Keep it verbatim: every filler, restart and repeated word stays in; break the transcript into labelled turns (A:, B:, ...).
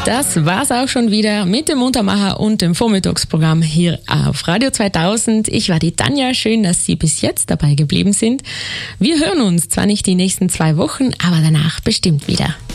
A: Das war's auch schon wieder mit dem Muntermacher und dem Vormittagsprogramm hier auf Radio zweitausend. Ich war die Tanja. Schön, dass Sie bis jetzt dabei geblieben sind. Wir hören uns zwar nicht die nächsten zwei Wochen, aber danach bestimmt wieder.